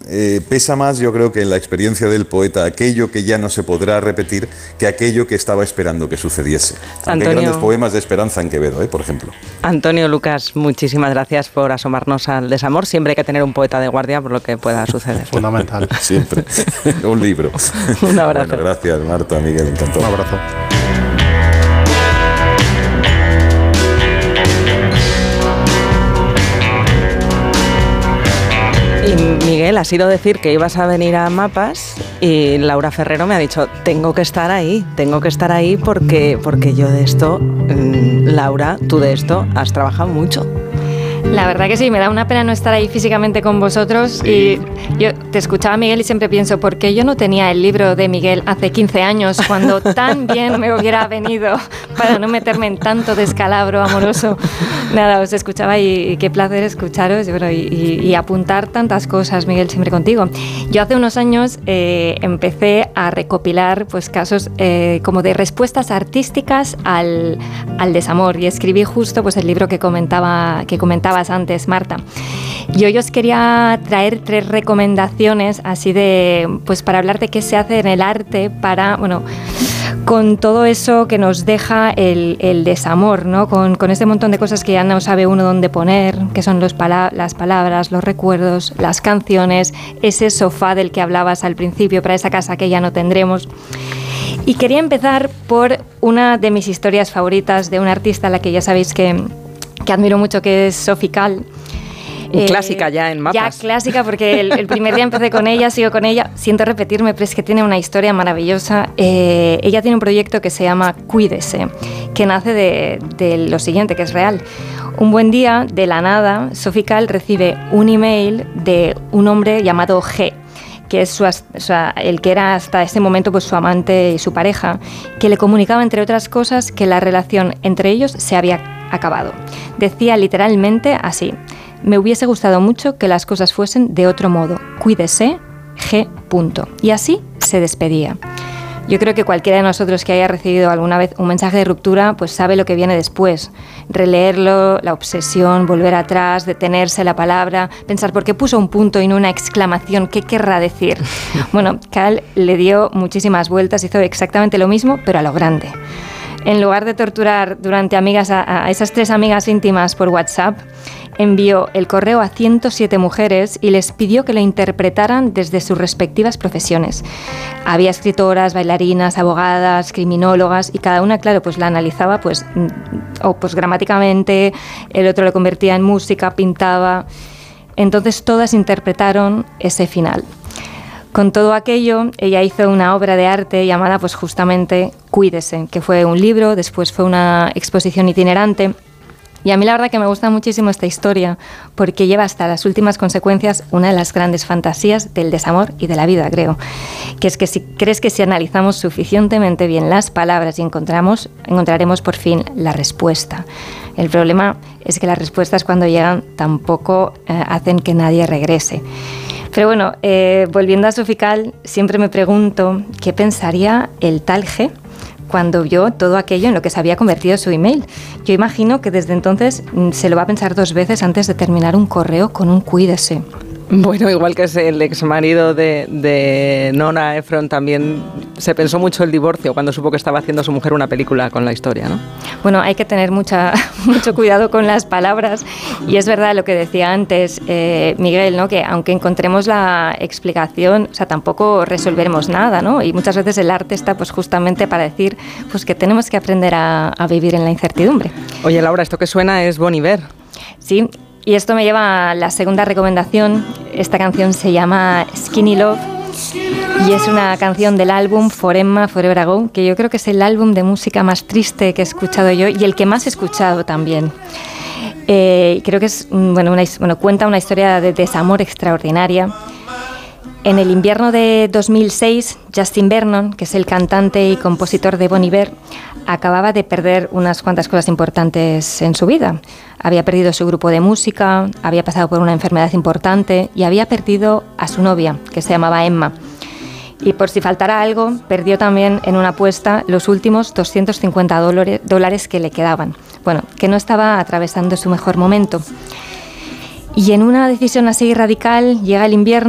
pesa más, yo creo, que en la experiencia del poeta aquello que ya no se podrá repetir que aquello que estaba esperando que sucediese. Aunque hay grandes poemas de Esperanza en Quevedo, por ejemplo. Antonio Lucas, muchísimas gracias por asomarnos al desamor. Siempre hay que tener un poeta de guardia por lo que pueda suceder. Fundamental. Siempre. Un libro. Un abrazo. Bueno, gracias, Marta, Miguel, encantado. Un abrazo. Y Miguel, has ido a decir que ibas a venir a Mapas y Laura Ferrero me ha dicho, tengo que estar ahí porque yo de esto, Laura, tú de esto has trabajado mucho. La verdad que sí, me da una pena no estar ahí físicamente con vosotros. Sí. Y yo te escuchaba, Miguel, y siempre pienso, ¿por qué yo no tenía el libro de Miguel hace 15 años cuando tan bien me hubiera venido para no meterme en tanto descalabro amoroso? Nada, os escuchaba y qué placer escucharos y apuntar tantas cosas, Miguel, siempre contigo. Yo hace unos años empecé a recopilar pues casos como de respuestas artísticas al desamor y escribí justo pues el libro que comentabas antes, Marta. Y hoy os quería traer 3 recomendaciones así pues para hablar de qué se hace en el arte para, con todo eso que nos deja el desamor, ¿no? Con este montón de cosas que ya no sabe uno dónde poner, que son las palabras, los recuerdos, las canciones, ese sofá del que hablabas al principio para esa casa que ya no tendremos. Y quería empezar por una de mis historias favoritas de una artista a la que ya sabéis que admiro mucho, que es Sophie Calle. Clásica ya en Mapas. Ya clásica, porque el primer día empecé con ella, sigo con ella. Siento repetirme, pero es que tiene una historia maravillosa. Ella tiene un proyecto que se llama Cuídese, que nace de lo siguiente, que es real. Un buen día, de la nada, Sophie Calle recibe un email de un hombre llamado G, que es el que era hasta ese momento pues su amante y su pareja, que le comunicaba, entre otras cosas, que la relación entre ellos se había acabado. Decía literalmente así: me hubiese gustado mucho que las cosas fuesen de otro modo. Cuídese, G. Y así se despedía. Yo creo que cualquiera de nosotros que haya recibido alguna vez un mensaje de ruptura, pues sabe lo que viene después. Releerlo, la obsesión, volver atrás, detenerse la palabra, pensar por qué puso un punto y no una exclamación, ¿qué querrá decir? Bueno, Cal le dio muchísimas vueltas, hizo exactamente lo mismo, pero a lo grande. En lugar de torturar durante a esas 3 amigas íntimas por WhatsApp, envió el correo a 107 mujeres y les pidió que lo interpretaran desde sus respectivas profesiones. Había escritoras, bailarinas, abogadas, criminólogas y cada una, claro, pues la analizaba pues gramáticamente, el otro lo convertía en música, pintaba. Entonces todas interpretaron ese final. Con todo aquello, ella hizo una obra de arte llamada pues justamente Cuídese, que fue un libro, después fue una exposición itinerante. Y a mí la verdad que me gusta muchísimo esta historia porque lleva hasta las últimas consecuencias una de las grandes fantasías del desamor y de la vida, creo. Que es que si analizamos suficientemente bien las palabras y encontraremos por fin la respuesta. El problema es que las respuestas cuando llegan tampoco hacen que nadie regrese. Pero bueno, volviendo a Sophie Calle, siempre me pregunto qué pensaría el tal G cuando vio todo aquello en lo que se había convertido su email. Yo imagino que desde entonces se lo va a pensar 2 veces antes de terminar un correo con un cuídese. Bueno, igual que es el exmarido de Nora Ephron, también se pensó mucho el divorcio cuando supo que estaba haciendo su mujer una película con la historia, ¿no? Bueno, hay que tener mucho cuidado con las palabras y es verdad lo que decía antes Miguel, ¿no? Que aunque encontremos la explicación, o sea, tampoco resolveremos nada, ¿no? Y muchas veces el arte está pues justamente para decir pues que tenemos que aprender a vivir en la incertidumbre. Oye, Laura, esto que suena es Bon Iver. Sí. Y esto me lleva a la segunda recomendación. Esta canción se llama Skinny Love y es una canción del álbum For Emma Forever Ago, que yo creo que es el álbum de música más triste que he escuchado yo y el que más he escuchado también. Creo que es cuenta una historia de desamor extraordinaria. En el invierno de 2006, Justin Vernon, que es el cantante y compositor de Bon Iver, acababa de perder unas cuantas cosas importantes en su vida. Había perdido su grupo de música, había pasado por una enfermedad importante y había perdido a su novia, que se llamaba Emma. Y por si faltara algo, perdió también en una apuesta los últimos $250 que le quedaban. Bueno, que no estaba atravesando su mejor momento. Y en una decisión así radical, llega el invierno